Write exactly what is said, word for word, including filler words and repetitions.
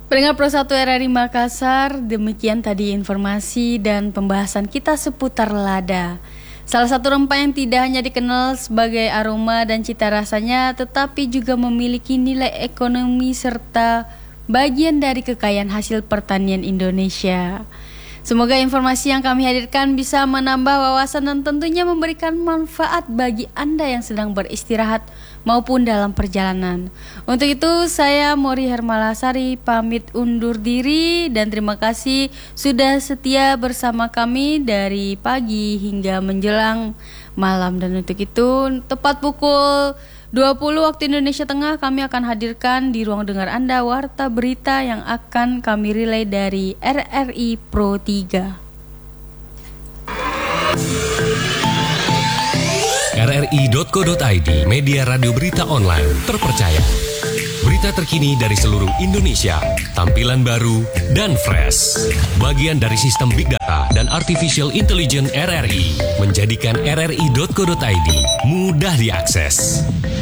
Pendengar Pro satu R R I Makassar, demikian tadi informasi dan pembahasan kita seputar lada. Salah satu rempah yang tidak hanya dikenal sebagai aroma dan cita rasanya, tetapi juga memiliki nilai ekonomi serta bagian dari kekayaan hasil pertanian Indonesia. Semoga informasi yang kami hadirkan bisa menambah wawasan dan tentunya memberikan manfaat bagi Anda yang sedang beristirahat maupun dalam perjalanan. Untuk itu saya Mori Hermalasari pamit undur diri dan terima kasih sudah setia bersama kami dari pagi hingga menjelang malam. Dan untuk itu tepat pukul dua puluh waktu Indonesia Tengah kami akan hadirkan di ruang dengar Anda warta berita yang akan kami relay dari R R I Pro tiga. R R I titik co titik i d, media radio berita online terpercaya. Berita terkini dari seluruh Indonesia, tampilan baru dan fresh. Bagian dari sistem Big Data dan Artificial Intelligence R R I menjadikan R R I titik co titik i d mudah diakses.